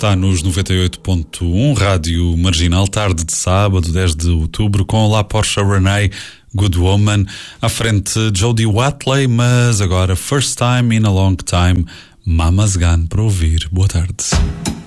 está nos 98.1, Rádio Marginal, tarde de sábado, 10 de outubro, com La Porsche Renee, Good Woman, à frente Jody Watley, mas agora First Time in a Long Time, Mama's Gun para ouvir. Boa tarde.